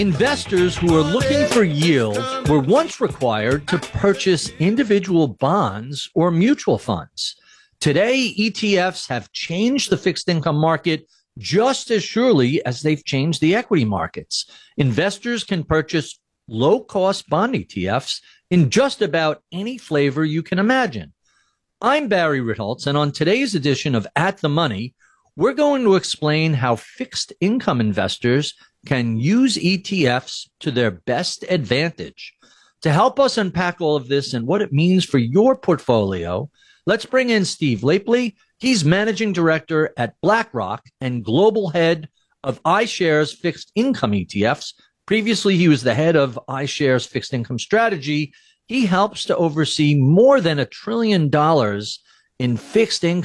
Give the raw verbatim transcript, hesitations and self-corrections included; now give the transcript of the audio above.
Investors who are looking for yield were once required to purchase individual bonds or mutual funds. Today, E T Fs have changed the fixed income market just as surely as they've changed the equity markets. Investors can purchase low-cost bond E T Fs in just about any flavor you can imagine. I'm Barry Ritholtz, and on today's edition of At the Money, we're going to explain how fixed income investors can use E T Fs to their best advantage. To help us unpack all of this and what it means for your portfolio, let's bring in Steve Lapley. He's managing director at BlackRock and global head of iShares fixed income E T Fs. Previously, he was the head of iShares fixed income strategy. He helps to oversee more than a trillion dollars in fixed income